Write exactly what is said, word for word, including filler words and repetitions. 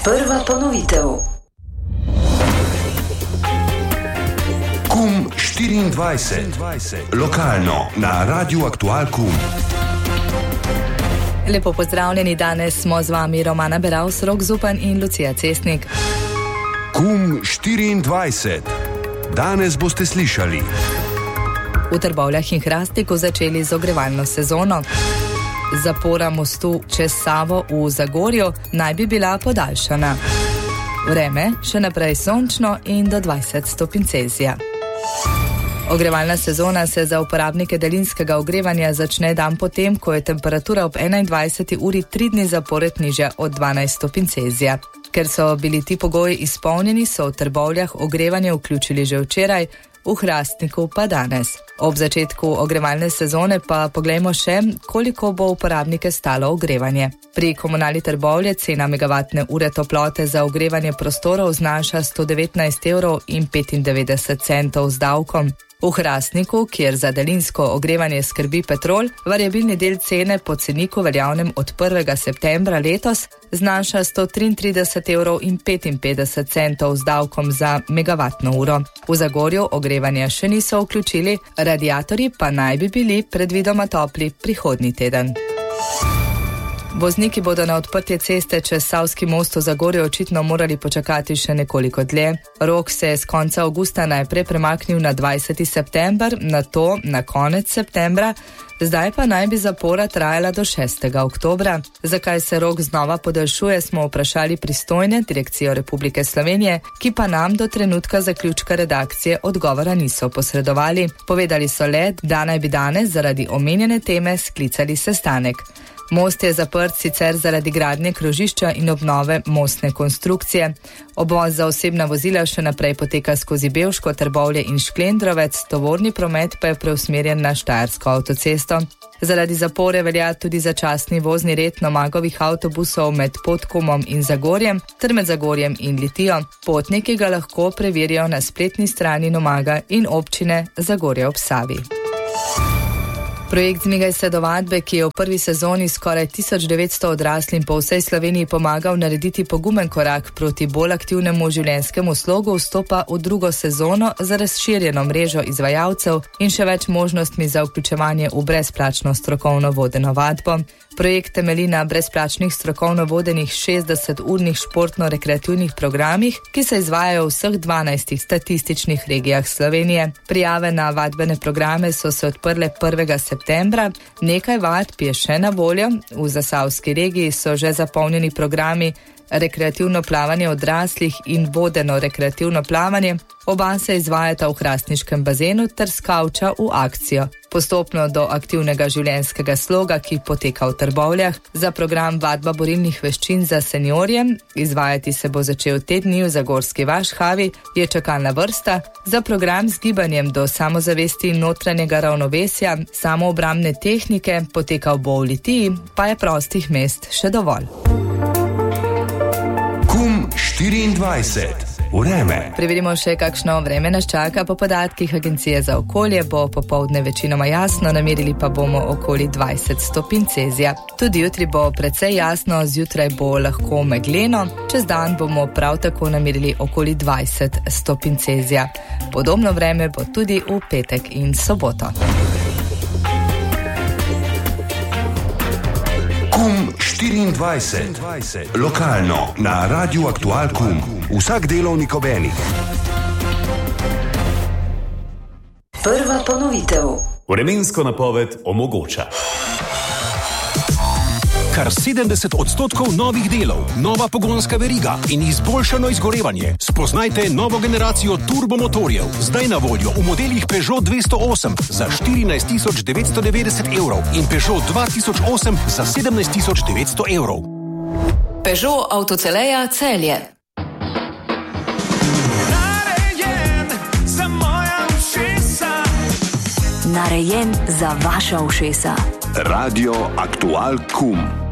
Prva ponovitev. Kum štiriindvajset. Lokalno na Radiu Aktual Kum. Lepo pozdravljeni, danes smo z vami Romana Beravs, Rok Zupan in Lucija Cestnik. Kum štiriindvajset. Danes boste slišali. V Trbovljah in Hrastniku začeli z ogrevalno sezono. Zapora mostu čez Savo v Zagorju naj bi bila podaljšana. Vreme še naprej sončno in do dvajset stopinj Celzija. Ogrevalna sezona se za uporabnike daljinskega ogrevanja začne dan potem, ko je temperatura ob enaindvajseti uri tri dni zapored nižja od dvanajst stopinj Celzija. Ker so bili ti pogoji izpolnjeni, so v Trbovljah ogrevanje vključili že včeraj, v Hrastniku pa danes. Ob začetku ogrevalne sezone pa poglejmo še, koliko bo uporabnike stalo ogrevanje. Pri Komunali Trbovlje cena megavatne ure toplote za ogrevanje prostorov znaša sto devetnajst evrov in petindevetdeset centov z davkom. V Hrastniku, kjer za daljinsko ogrevanje skrbi Petrol, variabilni del cene po ceniku veljavnem od prvega septembra letos znaša sto triintrideset evrov in petinpetdeset centov z davkom za megavatno uro. V Zagorju ogrevanja še niso vključili, radiatorji pa naj bi bili predvidoma topli prihodnji teden. Vozniki bodo na odprtje ceste čez Savski most v Zagorju očitno morali počakati še nekoliko dlje. Rok se je s konca avgusta najprej premaknil na dvajseti september, nato na konec septembra, zdaj pa naj bi zapora trajala do šestega oktobra. Zakaj se rok znova podaljšuje, smo vprašali pristojne Direkcijo Republike Slovenije, ki pa nam do trenutka zaključka redakcije odgovora niso posredovali. Povedali so le, da naj bi danes zaradi omenjene teme sklicali sestanek. Most je zaprt sicer zaradi gradnje krožišča in obnove mostne konstrukcije. Obvoz za osebna vozila še naprej poteka skozi Bevško, Trbovlje in Šklendrovec, tovorni promet pa je preusmerjen na Štajersko avtocesto. Zaradi zapore velja tudi začasni vozni red Nomagovih avtobusov med Podkumom in Zagorjem ter med Zagorjem in Litijo. Potniki ga lahko preverijo na spletni strani Nomaga in občine Zagorje ob Savi. Projekt Zmigaj se do vadbe, ki je v prvi sezoni skoraj tisoč devetsto odraslim po vsej Sloveniji pomagal narediti pogumen korak proti bolj aktivnemu življenjskemu slogu, vstopa v drugo sezono za razširjeno mrežo izvajalcev in še več možnostmi za vključevanje v brezplačno strokovno vodeno vadbo. Projekt temelji na brezplačnih strokovno vodenih šestdeseturnih športno-rekreativnih programih, ki se izvajajo v vseh dvanajstih statističnih regijah Slovenije. Prijave na vadbene programe so se odprle prvega septembra, nekaj vadb je še na voljo. V Zasavski regiji so že zapolnjeni programi rekreativno plavanje odraslih in vodeno rekreativno plavanje. Oba se izvajata v hrastniškem bazenu ter skavča v akcijo. Postopno do aktivnega življenjskega sloga, ki poteka v Trbovljah. Za program vadba borilnih veščin za seniorje, izvajati se bo začel te dni v Zagorski Vašhavi, je čakalna vrsta. Za program z gibanjem do samozavesti in notranjega ravnovesja, samoobrambne tehnike, potekal bo v Litiji, pa je prostih mest še dovolj. Kum štiriindvajset. Vreme. Preverimo še, kakšno vreme nas čaka. Po podatkih Agencije za okolje bo popoldne večinoma jasno, namerili pa bomo okoli dvajset stopinj Celzija. Tudi jutri bo precej jasno, zjutraj bo lahko megleno, čez dan bomo prav tako namerili okoli dvajset stopinj Celzija. Podobno vreme bo tudi v petek in soboto. Kum štiriindvajset. Lokalno na Radiu Aktual Kum. Vsak delovnik ob enih. Prva ponovitev. Vremensko napoved omogoča. Kar sedemdeset odstotkov novih delov, nova pogonska veriga in izboljšano izgorevanje. Spoznajte novo generacijo turbomotorjev, zdaj na voljo v modelih Peugeot dvesto osem za štirinajst tisoč devetsto devetdeset evrov in Peugeot dva tisoč osem za sedemnajst tisoč devetsto evrov. Peugeot Avtoceleja Celje. Narejen za moja ušesa. Narejen za vaša ušesa. Radio Aktual Kum.